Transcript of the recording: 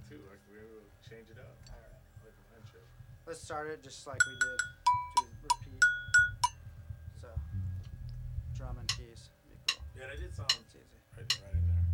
too. Like we'll change it up. All right. Like a mind trip. Let's start it just like we did. To repeat. So, drum and keys. Be cool. Yeah, they did sound It's easy. right in there.